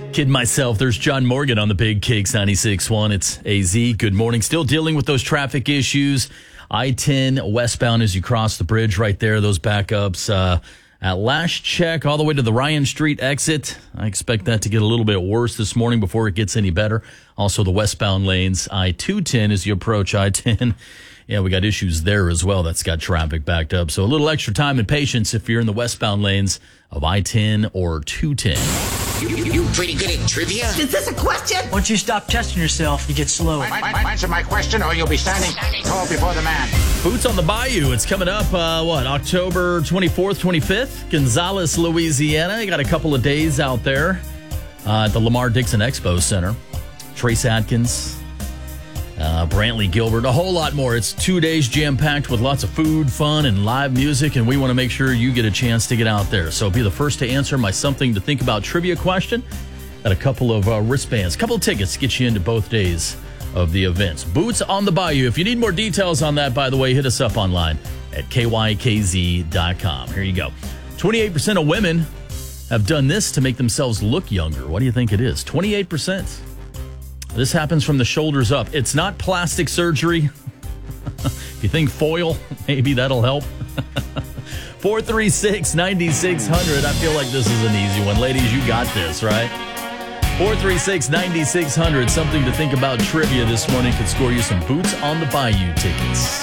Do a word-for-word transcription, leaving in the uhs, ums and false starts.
Kidding myself. There's John Morgan on the Big Kicks ninety-six point one. It's A Z. Good morning. Still dealing with those traffic issues. I ten westbound as you cross the bridge right there. Those backups uh, at last check all the way to the Ryan Street exit. I expect that to get a little bit worse this morning before it gets any better. Also, the westbound lanes, I two ten as you approach I ten. Yeah, we got issues there as well. That's got traffic backed up. So a little extra time and patience if you're in the westbound lanes of I ten or two ten. You, you, you pretty good at trivia? Is this a question? Once you stop testing yourself, you get slow. I, I, I answer my question or you'll be standing tall before the man. Boots on the Bayou. It's coming up, uh, what, October twenty-fourth, twenty-fifth? Gonzales, Louisiana. You got a couple of days out there uh, at the Lamar Dixon Expo Center. Trace Adkins, uh, Brantley Gilbert, a whole lot more. It's two days jam-packed with lots of food, fun, and live music, and we want to make sure you get a chance to get out there. So be the first to answer my Something to Think About trivia question. Got a couple of uh, wristbands, a couple of tickets to get you into both days of the events. Boots on the Bayou. If you need more details on that, by the way, hit us up online at K Y K Z dot com. Here you go. twenty-eight percent of women have done this to make themselves look younger. What do you think it is? twenty-eight percent. This happens from the shoulders up. It's not plastic surgery. If you think foil, maybe that'll help. four three six, nine six zero zero. I feel like this is an easy one. Ladies, you got this, right? four three six, nine six zero zero. Something to think about trivia this morning could score you some Boots on the Bayou tickets.